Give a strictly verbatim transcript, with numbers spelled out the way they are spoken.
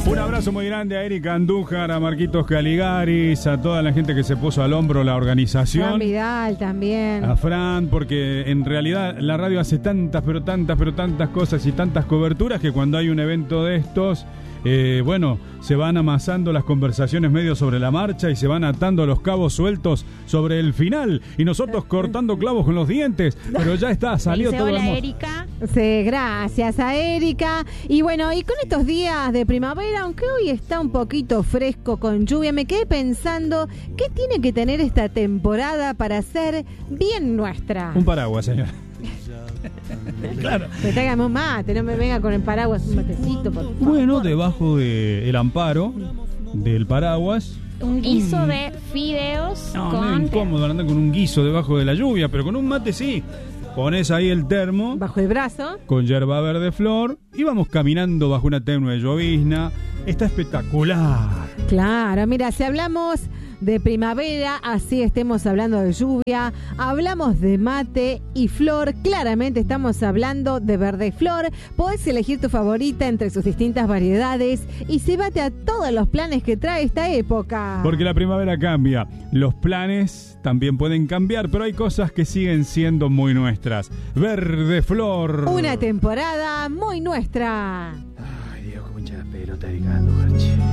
Un abrazo muy grande a Erika Andújar, a Marquitos Caligaris, a toda la gente que se puso al hombro la organización. Fran Vidal también. A Fran, porque en realidad la radio hace tantas, pero tantas, pero tantas cosas y tantas coberturas que cuando hay un evento de estos, eh, bueno, se van amasando las conversaciones medio sobre la marcha y se van atando los cabos sueltos sobre el final. Y nosotros cortando clavos con los dientes, pero ya está, salió todo. Hola, Erika. Sí, gracias a Erika. Y bueno, y con estos días de primavera, aunque hoy está un poquito fresco con lluvia, me quedé pensando, ¿qué tiene que tener esta temporada para ser bien nuestra? Un paraguas, señor. Claro. Me traigan un mate, no me venga con el paraguas, un matecito, por favor. Bueno, debajo del amparo del paraguas. Un guiso de fideos No, con... medio incómodo andar con un guiso debajo de la lluvia, pero con un mate sí. Pones ahí el termo bajo el brazo con yerba verde flor y vamos caminando bajo una tenue llovizna. Está espectacular. Claro, mira, si hablamos de primavera, así estemos hablando de lluvia, hablamos de mate y flor, claramente estamos hablando de verde flor. Podés elegir tu favorita entre sus distintas variedades y cébate a todos los planes que trae esta época. Porque la primavera cambia, los planes también pueden cambiar, pero hay cosas que siguen siendo muy nuestras. Verde flor. Una temporada muy nuestra. Ay, Dios, cómo hincha la pelota, Erika Andújar.